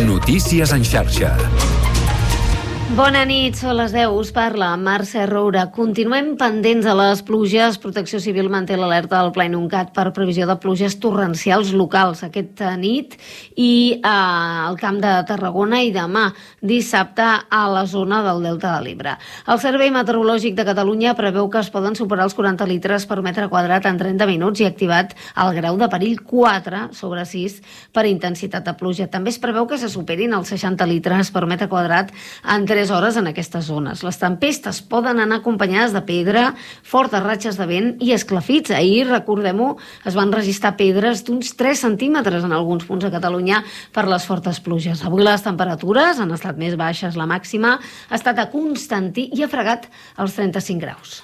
Notícies en xarxa. Bona nit, són les 10, us parla Mercè Roura. Continuem pendents de les pluges. Protecció Civil manté l'alerta del Pla Inuncat per previsió de pluges torrencials locals aquesta nit i al Camp de Tarragona i demà, dissabte, a la zona del Delta de l'Ebre. El Servei Meteorològic de Catalunya preveu que es poden superar els 40 litres per metre quadrat en 30 minuts i activat el grau de perill 4/6 per intensitat de pluja. També es preveu que se superin els 60 litres per metre quadrat en 3 hores en aquestes zones. Les tempestes poden anar acompanyades de pedra, fortes ratxes de vent i esclafits. Ahir, recordem-ho, es van registrar pedres d'uns 3 centímetres en alguns punts de Catalunya per les fortes pluges. Avui les temperatures han estat més baixes. La màxima ha estat a Constantí i ha fregat els 35 graus.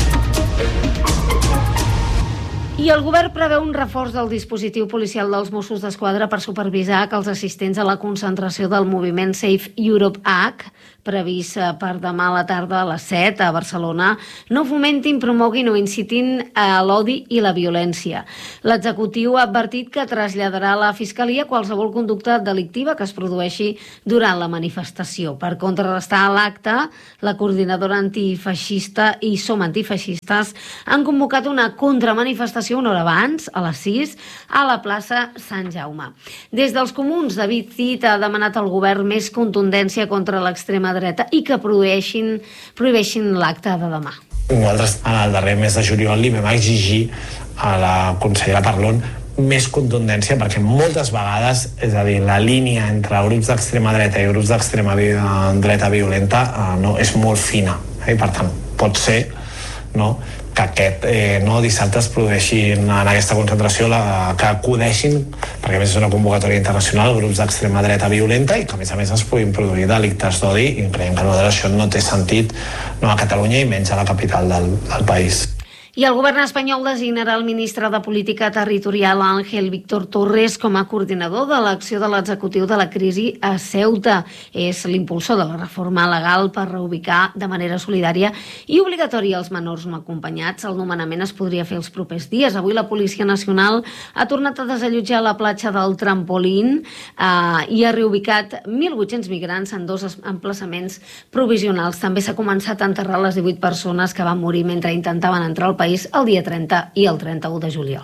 I el govern preveu un reforç del dispositiu policial dels Mossos d'Esquadra per supervisar que els assistents a la concentració del moviment Safe Europe Hack, previst per demà a la tarda a les 7 a Barcelona, no fomentin, promoguin o incitin a l'odi i la violència. L'executiu ha advertit que traslladarà a la Fiscalia qualsevol conducta delictiva que es produeixi durant la manifestació. Per contrarrestar l'acte, la coordinadora antifeixista i Som Antifeixistes han convocat una contramanifestació una hora abans, a les 6, a la plaça Sant Jaume. Des dels comuns, David Cid ha demanat al govern més contundència contra l'extrema dreta i que prohibeixin l'acte de demà. Nosaltres, en el darrer mes de juliol, li vam exigir a la consellera Parlon més contundència, perquè moltes vegades, és a dir, la línia entre grups d'extrema dreta i grups d'extrema dreta violenta és molt fina. I, per tant, pot ser que aquest dissabte es produeixin en aquesta concentració, que acudeixin, perquè a més és una convocatòria internacional, grups d'extrema dreta violenta i que a més es puguin produir delictes d'odi, i creiem que això no té sentit a Catalunya i menys a la capital del país. I el govern espanyol designarà el ministre de Política Territorial Ángel Víctor Torres com a coordinador de l'acció de l'executiu de la crisi a Ceuta. És l'impulsor de la reforma legal per reubicar de manera solidària i obligatòria els menors no acompanyats. El nomenament es podria fer els propers dies. Avui la Policia Nacional ha tornat a desallotjar la platja del Trampolín i ha reubicat 1.800 migrants en 2 emplaçaments provisionals. També s'ha començat a enterrar les 18 persones que van morir mentre intentaven entrar al país el dia 30 i el 31 de juliol.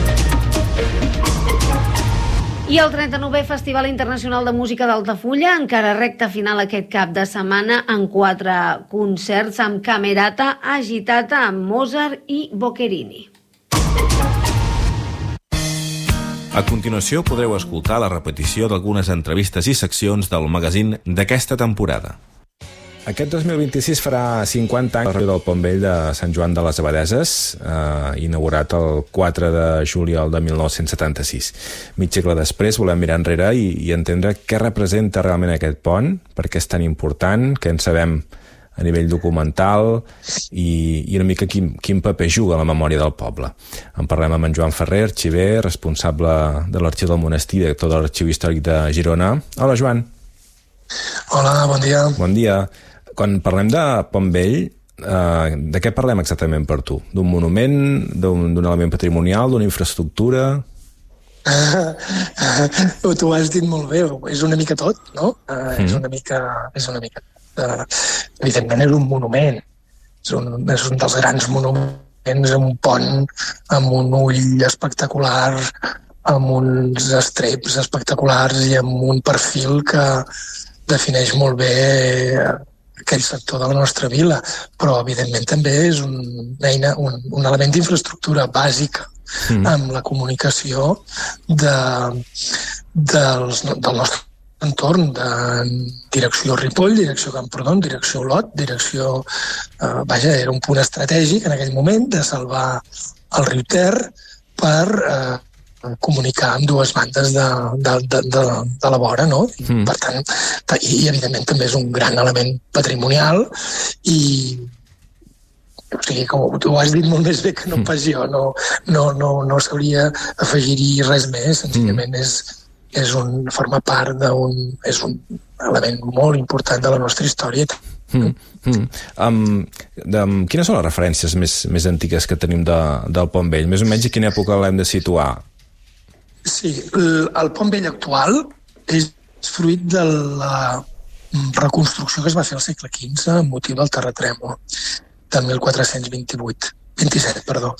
I el 39è Festival Internacional de Música d'Altafulla encara recta final aquest cap de setmana en 4 concerts amb Camerata, Agitata, amb Mozart i Boccherini. A continuació podreu escoltar la repetició d'algunes entrevistes i seccions del magazín d'aquesta temporada. Aquest 2026 farà 50 anys del Pont Vell de Sant Joan de les Abadesses, inaugurat el 4 de juliol de 1976. Mig segle després volem mirar enrere i entendre què representa realment aquest pont, per què és tan important, què en sabem a nivell documental i una mica quin paper juga a la memòria del poble. En parlem amb en Joan Ferrer, arxiver, responsable de l'Arxiu del Monestir, director de l'Arxiu Històric de Girona. Hola, Joan. Hola, bon dia. Bon dia. Quan parlem de Pont Vell, de què parlem exactament per tu? D'un monument, d'un element patrimonial, d'una infraestructura? Tu ho has dit molt bé, és una mica tot, no? És una mica... evidentment és un monument, és un dels grans monuments, un pont amb un ull espectacular, amb uns estreps espectaculars i amb un perfil que defineix molt bé aquell sector de la nostra vila, però evidentment també és un element d'infraestructura bàsica amb la comunicació del nostre entorn, de direcció Ripoll, direcció Camprodon, direcció Olot, direcció... era un punt estratègic en aquell moment de salvar el riu Ter per comunicar amb 2 bandes de la vora, no? Per tant, i evidentment també és un gran element patrimonial i o sigui, com tu ho has dit molt més bé que no pas jo, no sabria afegir-hi res més, senzillament forma part és un element molt important de la nostra història. Quines són les referències més antigues que tenim del Pont Vell? Més o menys a quina època l'hem de situar? Sí, el Pont Vell actual és és fruit de la reconstrucció que es va fer al segle XV amb motiu del terratrèmol de 1427.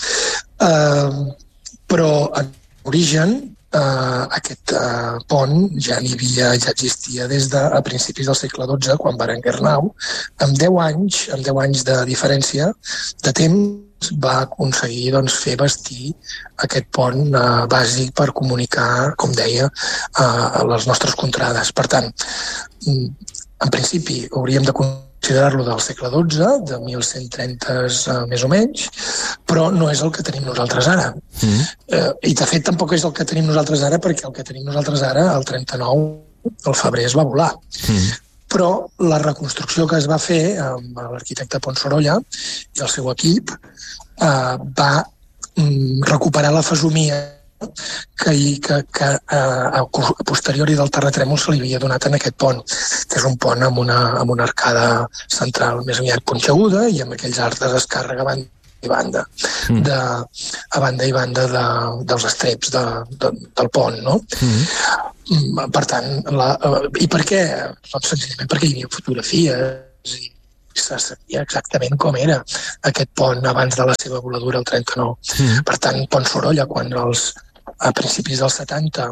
Però en origen aquest pont ja existia des de a principis del segle XII, quan Berenguer Arnau, amb 10 anys de diferència de temps, va aconseguir fer vestir aquest pont bàsic per comunicar, com deia, a les nostres contrades. Per tant, en principi hauríem de considerar-lo del segle XII, de 1130 més o menys, però no és el que tenim nosaltres ara. I de fet tampoc és el que tenim nosaltres ara, perquè el que tenim nosaltres ara, el 39, el febrer es va volar. Però la reconstrucció que es va fer amb l'arquitecte Pont Sorolla i el seu equip va recuperar la fesomia que a posteriori del terratrèmol se li havia donat en aquest pont, que és un pont amb una arcada central més aviat punxeguda i amb aquells arcs de descàrrega a banda i banda dels estreps del pont, no? Per tant, i per què? Doncs senzillament perquè hi havia fotografies i se sabia exactament com era aquest pont abans de la seva voladura el 39. Per tant, Pont Sorolla, quan a principis dels 70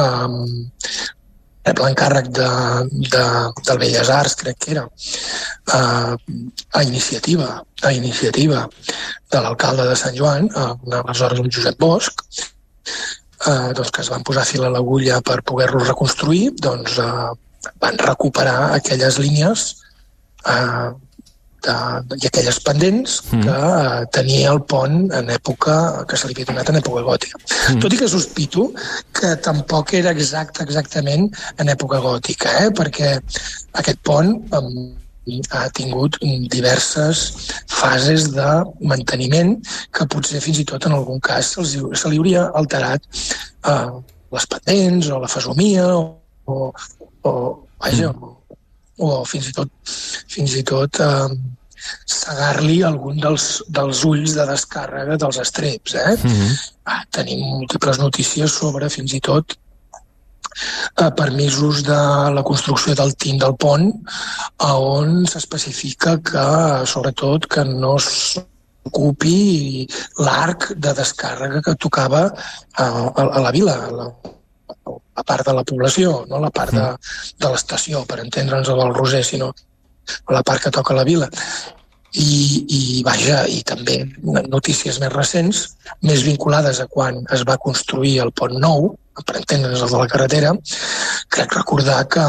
l'encàrrec del Belles Arts, crec que era, a iniciativa de l'alcalde de Sant Joan, aleshores el Josep Bosch, que es van posar fil a l'agulla per poder-los reconstruir, van recuperar aquelles línies i aquelles pendents que tenia el pont en època, que se li havia donat en època gòtica. Tot i que sospito que tampoc era exactament en època gòtica, perquè aquest pont ha tingut diverses fases de manteniment que potser fins i tot en algun cas se li hauria alterat les pendents o la fesomia o fins i tot cegar-li algun dels ulls de descàrrega dels estreps. Tenim múltiples notícies sobre fins i tot permisos de la construcció del tint del pont, on s'especifica que, sobretot, que no s'ocupi l'arc de descàrrega que tocava a la vila, a part de la població, no la part de l'estació, per entendre'ns, o del Roser, sinó la part que toca la vila. I també notícies més recents, més vinculades a quan es va construir el pont nou, per entendre'ns el de la carretera, crec recordar que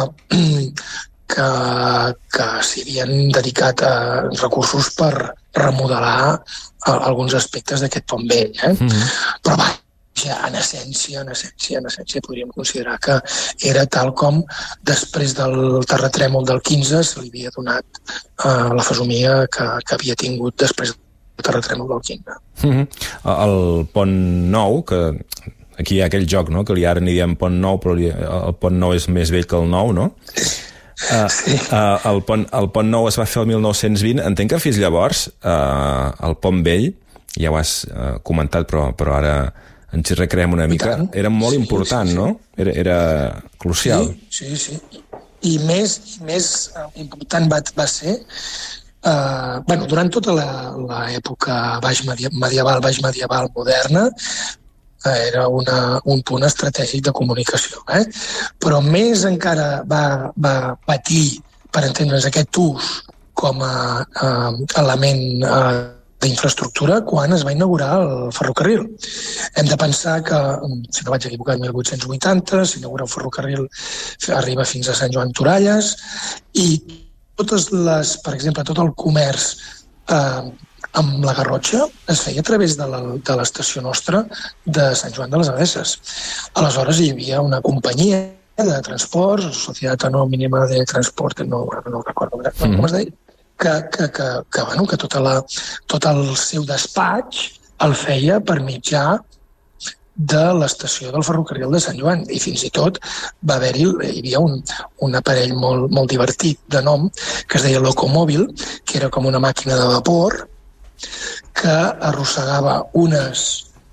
s'hi havien dedicat recursos per remodelar alguns aspectes d'aquest pont vell. Però en essència podríem considerar que era tal com després del terratrèmol del 15 se li havia donat la fesomia que havia tingut després del terratrèmol del 15. El pont nou, que aquí hi ha aquell joc, no?, que ara n'hi diem pont nou, però el pont nou és més vell que el nou, no? Sí. El pont nou es va fer el 1920. Entenc que fins llavors el pont vell, ja ho has comentat, però ara ens hi recreem una mica, era molt important, no? Era crucial. Sí. I més important va ser durant tota l'època medieval moderna, era un punt estratègic de comunicació, però més encara va patir, per entendre's, aquest ús com a element d'infraestructura quan es va inaugurar el ferrocarril. Hem de pensar que, si no vaig equivocar, en 1880 s'inaugura el ferrocarril, arriba fins a Sant Joan Toralles, i per exemple, tot el comerç amb la Garrotxa es feia a través de l'estació nostra de Sant Joan de les Abadesses. Aleshores hi havia una companyia de transports, Societat Anònima de Transport, no recordo com es deia, que tot el seu despatx el feia per mitjà de l'estació del ferrocarril de Sant Joan, i fins i tot hi havia un aparell molt divertit de nom que es deia locomòbil, que era com una màquina de vapor que arrossegava unes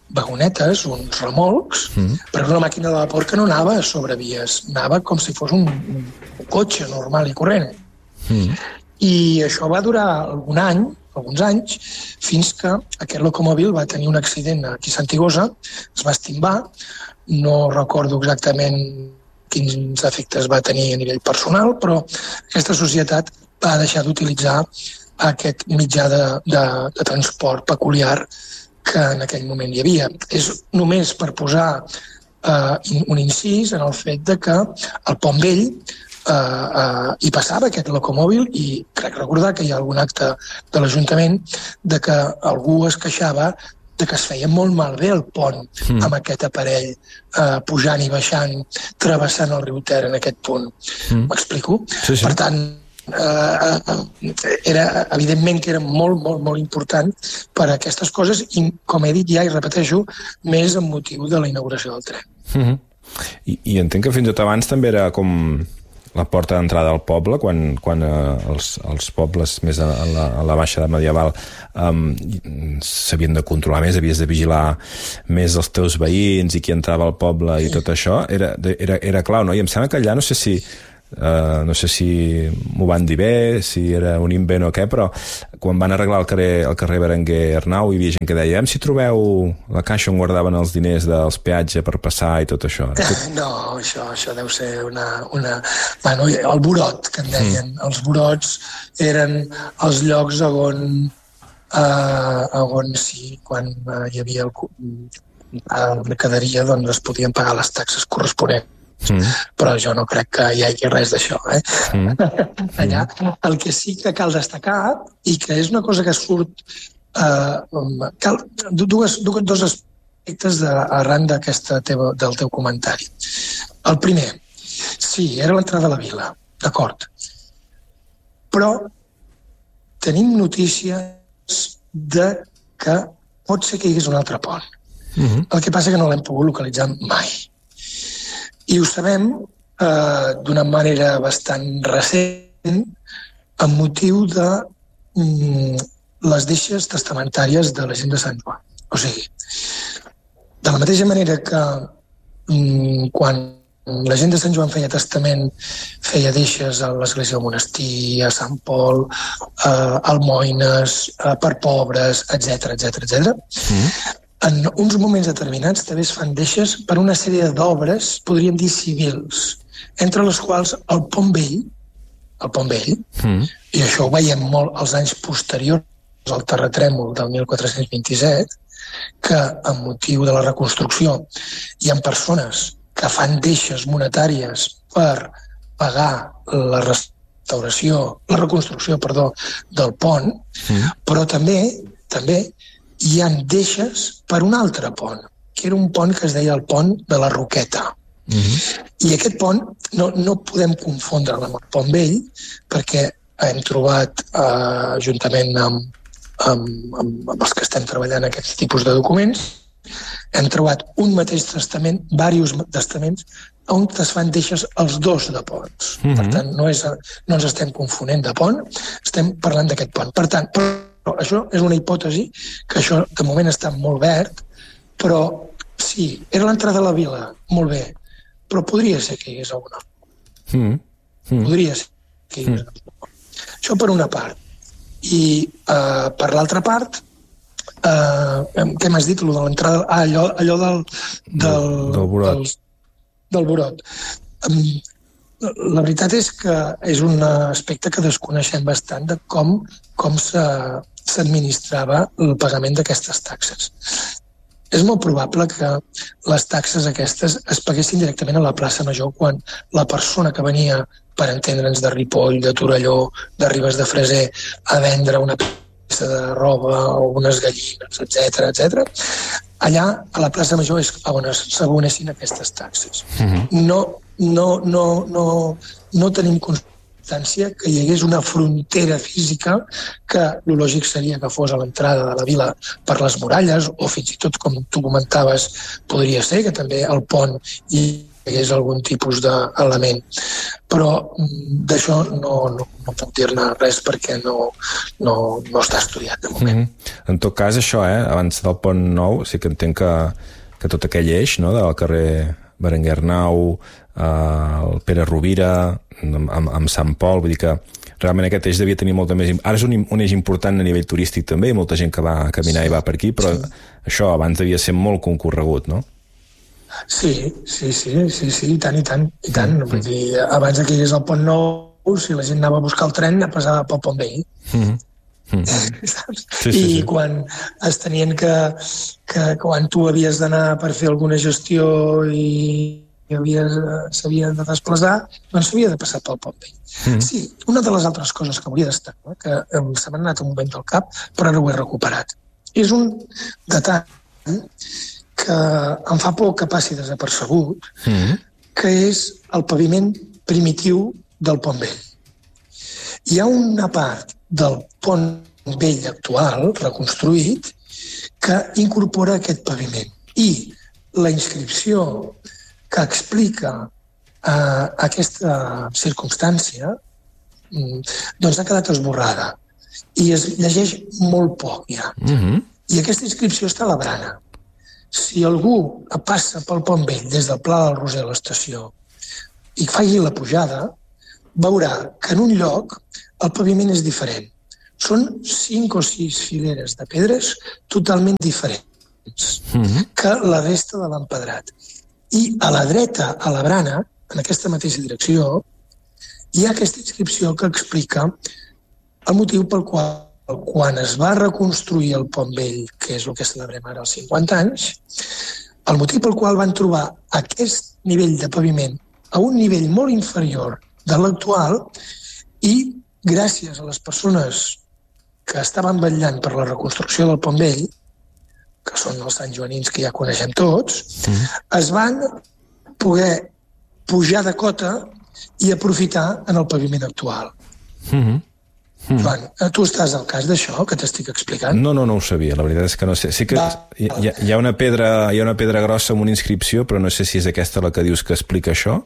vagonetes, uns remolcs, però era una màquina de vapor que no anava sobre vies, anava com si fos un cotxe normal i corrent. I això va durar alguns anys, fins que aquest locomòbil va tenir un accident aquí a Santigosa, es va estimbar, no recordo exactament quins efectes va tenir a nivell personal, però aquesta societat va deixar d'utilitzar aquest mitjà de transport peculiar que en aquell moment hi havia. És només per posar un incís en el fet de que al Pont Vell hi passava aquest locomòbil i crec recordar que hi ha algun acte de l'Ajuntament de que algú es queixava de que es feia molt malbé el pont amb aquest aparell pujant i baixant, travessant el riu Ter en aquest punt. M'explico? Sí. Per tant, evidentment que era molt, molt, molt important per a aquestes coses i, com he dit ja i repeteixo, més amb motiu de la inauguració del tren. I entenc que fins i tot abans també era com la porta d'entrada al poble, quan els pobles més a la baixada medieval s'havien de controlar més, havies de vigilar més els teus veïns i qui entrava al poble i tot això, era clau, no? I em sembla que allà, no sé si m'ho van dir bé, si era un invent o què, però quan van arreglar el carrer Berenguer Arnau hi havia gent que deia si trobeu la caixa on guardaven els diners dels peatges per passar i tot això. No, això deu ser Bueno, el burot, que en deien. Els burots eren els llocs on sí, quan hi havia la mercaderia, doncs es podien pagar les taxes corresponents. Però jo no crec que hi hagi res d'això. Allà, el que sí que cal destacar, i que és una cosa que surt dos aspectes arran del teu comentari. El primer, sí, era l'entrada a la vila, d'acord, però tenim notícies de que pot ser que hi hagués un altre pont. El que passa que no l'hem pogut localitzar mai. I ho sabem d'una manera bastant recent amb motiu de les deixes testamentàries de la gent de Sant Joan. O sigui, de la mateixa manera que quan la gent de Sant Joan feia testament, feia deixes a l'església del monestir, a Sant Pol, almoines, per pobres, etc. En uns moments determinats també es fan deixes per una sèrie d'obres, podríem dir civils, entre les quals el Pont Vell, i això ho veiem molt als anys posteriors al terratrèmol del 1427, que amb motiu de la reconstrucció hi ha persones que fan deixes monetàries per pagar la reconstrucció del pont, però també hi ha deixes per un altre pont, que era un pont que es deia el pont de la Roqueta. I aquest pont no podem confondre'l amb el Pont Vell, perquè hem trobat, juntament amb els que estem treballant aquests tipus de documents, hem trobat un mateix testament, diversos testaments, on es fan deixes els dos de ponts. Per tant, no ens estem confonent de pont, estem parlant d'aquest pont. Per tant, això és una hipòtesi, que això de moment està molt verd, però sí, era l'entrada a la vila, molt bé, però podria ser que hi hagués alguna. Podria ser que hi hagués alguna. Això per una part. I per l'altra part, què m'has dit? Allò de l'entrada... allò del burot. Del burot. La veritat és que és un aspecte que desconeixem bastant de com s'administrava el pagament d'aquestes taxes. És molt probable que les taxes aquestes es paguessin directament a la plaça Major quan la persona que venia, per entendre'ns, de Ripoll, de Torelló, de Ribes de Freser, a vendre una peça de roba o unes gallines, etc. Allà, a la plaça Major, és on s'abonessin aquestes taxes. No tenim constància que hi hagués una frontera física, que el lògic seria que fos a l'entrada de la vila per les muralles, o fins i tot, com tu comentaves, podria ser que també al pont hi hagués algun tipus d'element. però d'això no puc dir-ne res perquè no està estudiat de moment. En tot cas, això, abans del Pont Nou, sí que entenc que tot aquell eix, no?, del carrer Berenguer Arnau, el Pere Rovira, amb Sant Pol, vull dir que realment aquest eix devia tenir molta més... Ara és un eix important a nivell turístic també, hi ha molta gent que va caminar i va per aquí, però això abans devia ser molt concorregut, no? Sí, i tant. Vull dir, abans aquí és el Pont Nou, si la gent anava a buscar el tren, passava pel Pont Vell. I quan es tenien quan tu havies d'anar per fer alguna gestió i s'havia de desplaçar, doncs s'havia de passar pel Pont Vell. Sí, una de les altres coses que hauria d'estar, que se m'ha anat un moment del cap, però ara ho he recuperat, és un detall que em fa por que passi desapercebut, que és el paviment primitiu del Pont Vell. Hi ha una part del Pont Vell actual, reconstruït, que incorpora aquest paviment. I la inscripció que explica aquesta circumstància doncs ha quedat esborrada i es llegeix molt poc ja. I aquesta inscripció està a la Brana. Si algú passa pel Pont Vell des del Pla del Roser a l'estació i faci la pujada, veurà que en un lloc el paviment és diferent. Són 5 o 6 fileres de pedres totalment diferents que la resta de l'empedrat. I a la dreta, a la Brana, en aquesta mateixa direcció, hi ha aquesta inscripció que explica el motiu pel qual, quan es va reconstruir el Pont Vell, que és el que celebrem ara als 50 anys, el motiu pel qual van trobar aquest nivell de paviment a un nivell molt inferior de l'actual i gràcies a les persones que estaven vetllant per la reconstrucció del Pont Vell, que són els santjoanins que ja coneixem tots, es van poder pujar de cota i aprofitar en el paviment actual. Joan, tu estàs al cas d'això que t'estic explicant? No ho sabia, la veritat és que no sé. Sí que hi ha una pedra grossa amb una inscripció, però no sé si és aquesta la que dius que explica això.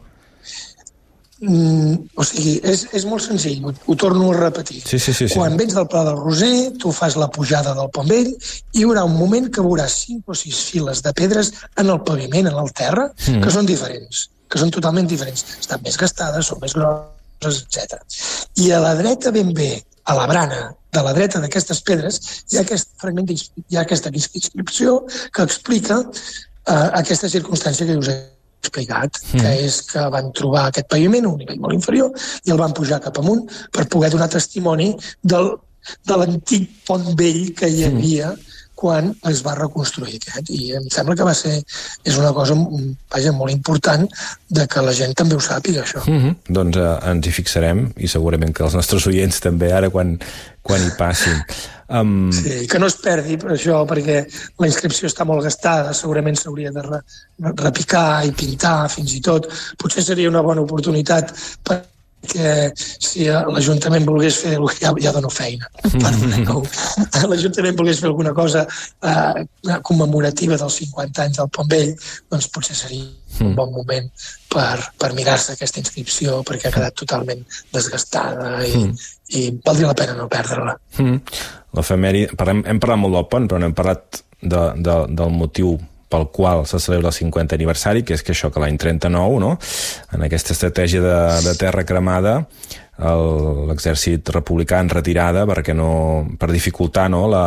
O sigui, és molt senzill, ho torno a repetir. Sí. Quan vens del Pla del Roser, tu fas la pujada del Pont Vell i hi haurà un moment que veuràs 5 o 6 files de pedres en el paviment, en el terra, que són diferents, que són totalment diferents. Estan més gastades, són més grosses, etc. I a la dreta ben bé, a la Brana, de la dreta d'aquestes pedres, hi ha aquest fragment, hi ha aquesta inscripció que explica aquesta circumstància que us he explicat, que és que van trobar aquest paviment a un nivell molt inferior i el van pujar cap amunt per poder donar testimoni de l'antic Pont Vell que hi havia quan es va reconstruir aquest. I em sembla que és una cosa molt important de que la gent també ho sàpiga, això. Doncs ens hi fixarem i segurament que els nostres oients també ara quan hi passin. Sí, que no es perdi per això, perquè la inscripció està molt gastada, segurament s'hauria de repicar i pintar fins i tot. Potser seria una bona oportunitat perquè si l'Ajuntament volgués fer... Ja dono feina. L'Ajuntament volgués fer alguna cosa commemorativa dels 50 anys del Pont Vell, doncs potser seria un bon moment per mirar-se aquesta inscripció, perquè ha quedat totalment desgastada i valdria la pena no perdre-la. L'efemèride, hem parlat molt del pont, però no hem parlat del motiu pel qual se celebra el 50 aniversari, que és que això, que l'any 39, no? En aquesta estratègia de terra cremada, l'exèrcit republicà en retirada per dificultar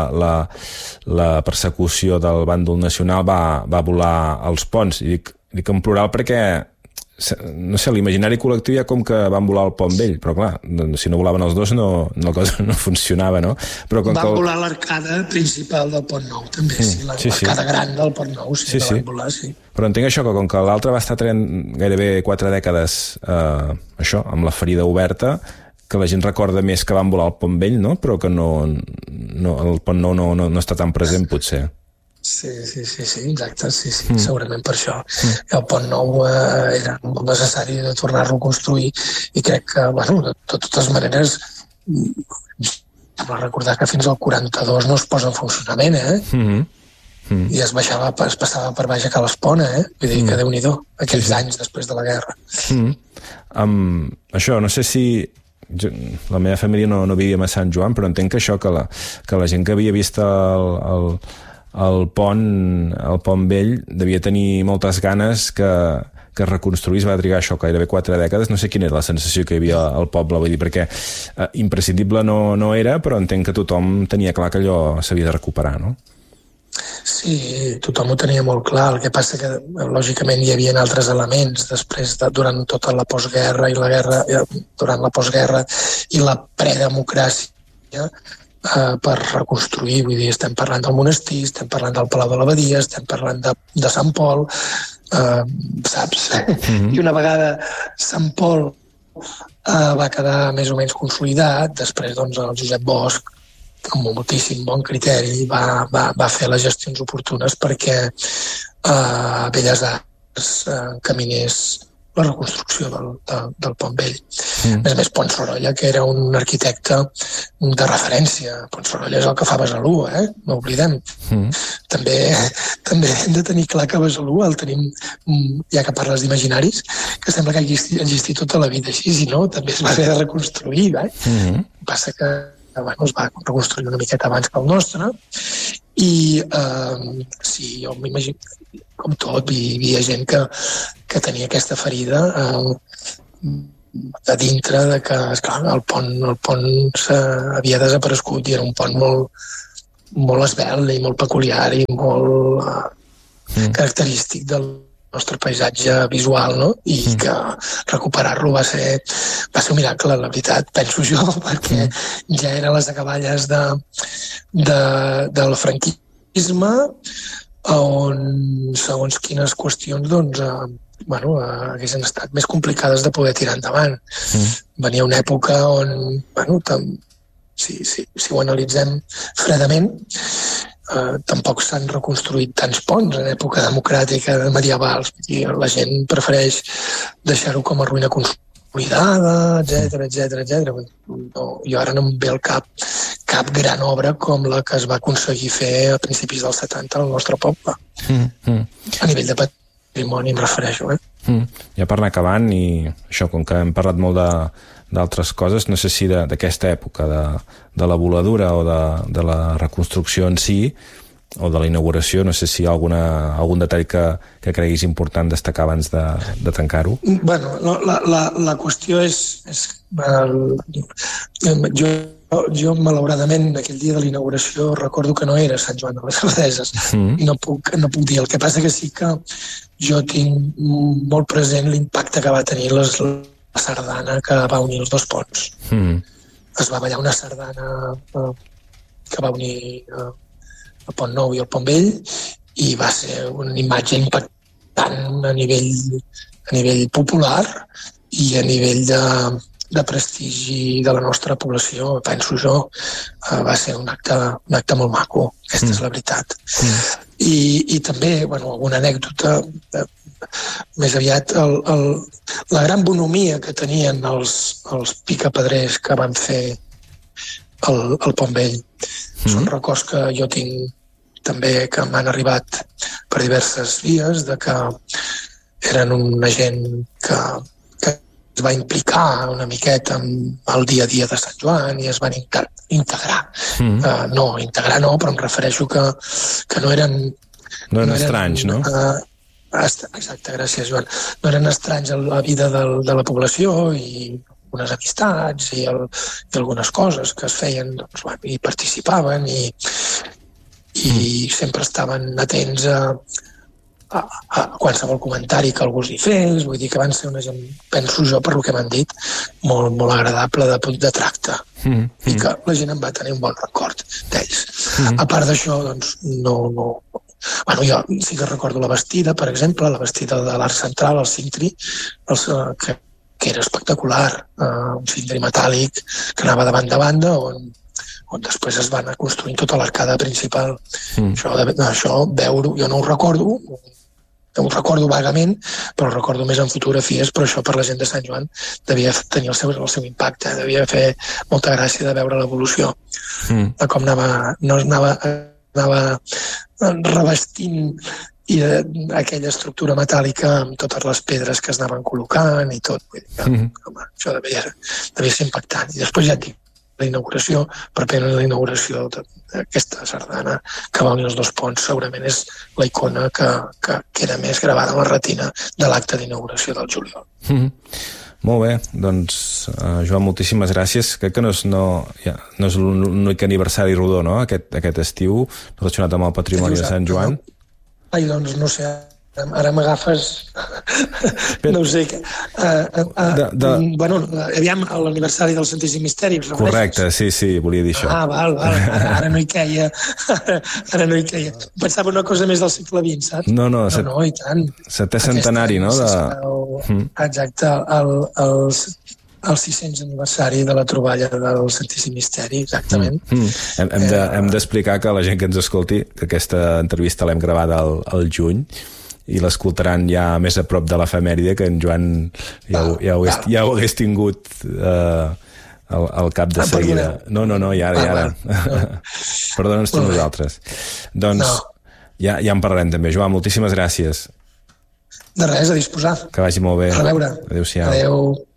la persecució del bàndol nacional va volar els ponts. I dic en plural perquè no sé, l'imaginari col·lectiu ja com que van volar el Pont Vell, però clar, si no volaven els dos la cosa no funcionava, no? Però van volar l'arcada principal del Pont Nou, també, l'arcada gran del Pont Nou, sí. Van volar, sí. Però entenc això, que com que l'altre va estar gairebé 4 dècades això, amb la ferida oberta, que la gent recorda més que van volar el Pont Vell, no? Però que el Pont Nou no està tan present, potser. Sí, exacte, segurament per això. El Pont Nou era molt necessari de tornar-lo a construir i crec que, de totes maneres, hem de recordar que fins al 42 no es posa en funcionament, i es passava per baix a Cal Espona, vull dir que Déu-n'hi-do, aquells anys després de la guerra. Això, no sé si... la meva família no vivíem a Sant Joan, però entenc que això, que la gent que havia vist el pont vell devia tenir moltes ganes que reconstruís, va trigar això gairebé 4 dècades. No sé quina era la sensació que hi havia al poble, vull dir, perquè imprescindible no era, però entenc que tothom tenia clar que allò s'havia de recuperar, no? Sí, tothom ho tenia molt clar. El que passa que, lògicament, hi havia altres elements durant tota la postguerra i la guerra, durant la postguerra i la predemocràcia per reconstruir. Vull dir, estem parlant del monestir, estem parlant del Palau de l'Abadia, estem parlant de Sant Pol, saps? I una vegada Sant Pol va quedar més o menys consolidat, després doncs el Josep Bosch, amb moltíssim bon criteri, va fer les gestions oportunes perquè Belles Arts caminés la reconstrucció del Pont Vell. A més, Pons Sorolla, que era un arquitecte de referència. Pons Sorolla és el que fa Besalú, no oblidem. També hem de tenir clar que Besalú el tenim, ja que parles d'imaginaris, que sembla que ha existit tota la vida així, si no, també es va haver de reconstruir. Passa que es va reconstruir una miqueta abans que el nostre i sí, jo m'imagino, com tot, hi havia gent que tenia aquesta ferida de dintre de que, esclar, el pont havia desaparegut i era un pont molt esvelt i molt peculiar i molt característic del nostre paisatge visual, no? I que recuperar-lo va ser un miracle, la veritat, penso jo, perquè ja eren les acaballes del franquisme on, segons quines qüestions, doncs, haguessin estat més complicades de poder tirar endavant. Venia una època on, si ho analitzem fredament, tampoc s'han reconstruït tants ponts en època democràtica medievals. I la gent prefereix deixar-ho com a ruïna consolidada, etc. No, jo ara no em ve al cap gran obra com la que es va aconseguir fer a principis dels 70 al nostre poble. A nivell de patrimoni em refereixo. Ja per anar acabant, i això, com que hem parlat molt d'altres coses, no sé si d'aquesta època de la voladura o de la reconstrucció en si o de la inauguració, no sé si hi ha algun detall que creguis important destacar abans de tancar-ho. Bueno, la qüestió és jo malauradament aquell dia de la inauguració recordo que no era Sant Joan de les Abadeses. No puc dir. El que passa que sí que jo tinc molt present l'impacte que va tenir la sardana que va unir els dos ponts. Es va ballar una sardana que va unir el Pont Nou i el Pont Vell i va ser una imatge impactant a nivell popular i a nivell de prestigi de la nostra població, penso jo. Va ser un acte molt maco, aquesta és la veritat. I també, alguna anècdota, més aviat la gran bonomia que tenien els picapedrers que van fer el Pont Vell. Són records que jo tinc també, que m'han arribat per diverses vies, de que eren una gent que es va implicar una miqueta amb el dia a dia de Sant Joan i es van integrar. No, integrar no, però em refereixo que no eren... No eren estranys, no? Exacte, gràcies, Joan. No eren estranys a la vida de la població i unes amistats i algunes coses que es feien, doncs, i participaven i sempre estaven atents a qualsevol comentari que algú hi fes. Vull dir que van ser una gent, penso jo, per lo que m'han dit, molt, molt agradable de tracte i que la gent em va tenir un bon record d'ells. A part d'això, doncs, no... jo sí que recordo la vestida, per exemple, la vestida de l'Arc Central, el cintri, que era espectacular, un cintri metàl·lic que anava de banda a banda, on després es va anar construint tota l'arcada principal. Això, veure-ho, jo no ho recordo vagament, però ho recordo més en fotografies, però això per la gent de Sant Joan devia tenir el seu impacte, devia fer molta gràcia de veure l'evolució, de com anava revestint i aquella estructura metàl·lica amb totes les pedres que es anaven col·locant i tot. Vull dir que, home, això devia ser impactant. I després ja et dic, la inauguració, pròpiament la inauguració d'aquesta sardana que va unir els dos ponts, segurament és la icona que queda més gravada a la retina de l'acte d'inauguració del juliol. Molt bé, doncs Joan, moltíssimes gràcies. Crec que no és l'únic aniversari rodó, no?, aquest estiu relacionat amb el patrimoni de Sant Joan. Ai, doncs no sé, ara m'agafes no ho sé bueno, aviam l'aniversari del Santíssim Misteri. Correcte, sí, volia dir això. Val, ara no hi queia pensava una cosa més del segle XX, saps? No, i tant. Setè centenari, no? Exacte, el 600 aniversari de la troballa del Santíssim Misteri, exactament. Hem d'explicar que la gent que ens escolti que aquesta entrevista l'hem gravada al juny i l'escoltaran ja més a prop de l'efemèride, que en Joan ja ho hagués tingut al cap de seguida. No, i ara. Perdona'ns tu nosaltres. Doncs ja en parlarem també. Joan, moltíssimes gràcies. De res, a disposar. Que vagi molt bé. A veure. Adéu-siau. Adéu.